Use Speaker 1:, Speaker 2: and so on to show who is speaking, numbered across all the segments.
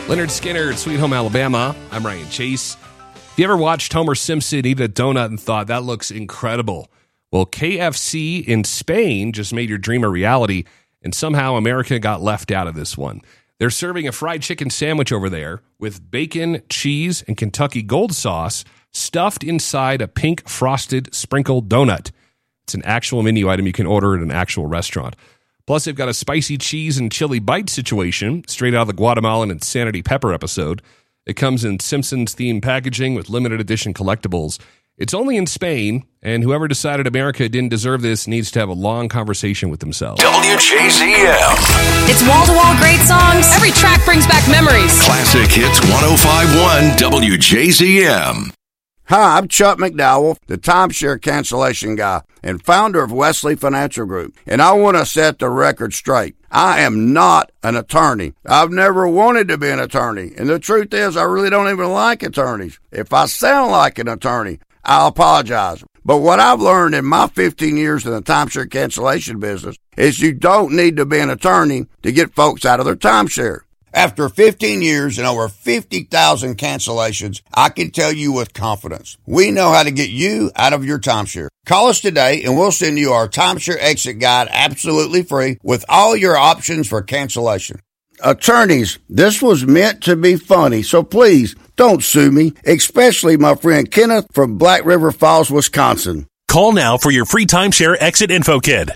Speaker 1: Leonard Skinner at Sweet Home Alabama. I'm Ryan Chase. If you ever watched Homer Simpson eat a donut and thought, that looks incredible, well, KFC in Spain just made your dream a reality, and somehow America got left out of this one. They're serving a fried chicken sandwich over there with bacon, cheese, and Kentucky Gold sauce stuffed inside a pink frosted sprinkled donut. It's an actual menu item you can order at an actual restaurant. Plus, they've got a spicy cheese and chili bite situation straight out of the Guatemalan Insanity Pepper episode. It comes in Simpsons-themed packaging with limited edition collectibles. It's only in Spain, and whoever decided America didn't deserve this needs to have a long conversation with themselves.
Speaker 2: WJZM.
Speaker 3: It's wall-to-wall great songs. Every track brings back memories.
Speaker 2: Classic Hits 105.1 WJZM.
Speaker 4: Hi, I'm Chuck McDowell, the timeshare cancellation guy and founder of Wesley Financial Group, and I want to set the record straight. I am not an attorney. I've never wanted to be an attorney, and the truth is I really don't even like attorneys. If I sound like an attorney, I'll apologize. But what I've learned in my 15 years in the timeshare cancellation business is you don't need to be an attorney to get folks out of their timeshare. After 15 years and over 50,000 cancellations, I can tell you with confidence, we know how to get you out of your timeshare. Call us today and we'll send you our timeshare exit guide absolutely free with all your options for cancellation. Attorneys, this was meant to be funny, so please don't sue me, especially my friend Kenneth from Black River Falls, Wisconsin.
Speaker 5: Call now for your free timeshare exit info kit.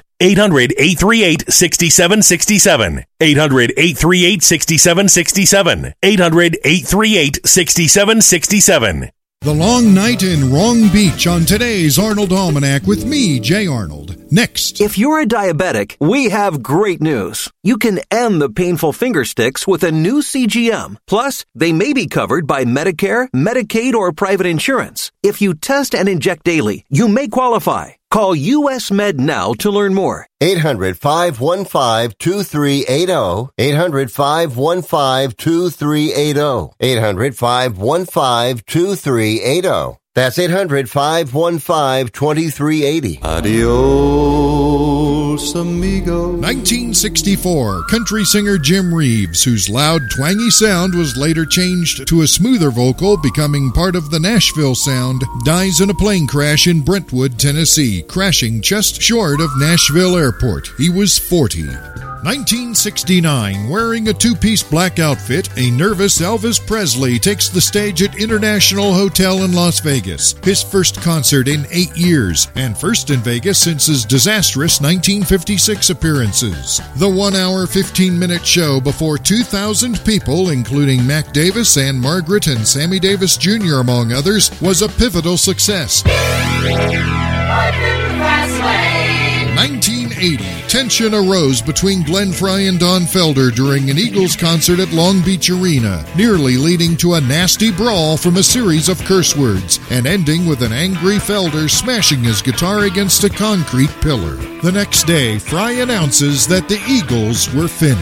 Speaker 5: 800-838-6767. 800-838-6767. 800-838-6767.
Speaker 6: The Long Night in Wrong Beach on today's Arnold Almanac with me, Jay Arnold. Next.
Speaker 7: If you're a diabetic, we have great news. You can end the painful finger sticks with a new CGM. Plus, they may be covered by Medicare, Medicaid, or private insurance. If you test and inject daily, you may qualify. Call US Med now to learn more.
Speaker 8: 800-515-2380. 800-515-2380. 800-515-2380. That's 800-515-2380.
Speaker 6: Adios, amigo. 1964, country singer Jim Reeves, whose loud, twangy sound was later changed to a smoother vocal, becoming part of the Nashville sound, dies in a plane crash in Brentwood, Tennessee, crashing just short of Nashville Airport. He was 40. 1969, wearing a two-piece black outfit, a nervous Elvis Presley takes the stage at International Hotel in Las Vegas. His first concert in 8 years, and first in Vegas since his disastrous 1956 appearances. The 1-hour, 15-minute show before 2,000 people, including Mac Davis and Margaret and Sammy Davis Jr., among others, was a pivotal success. 1980, tension arose between Glenn Frey and Don Felder during an Eagles concert at Long Beach Arena, nearly leading to a nasty brawl from a series of curse words, and ending with an angry Felder smashing his guitar against a concrete pillar. The next day, Frey announces that the Eagles were finished.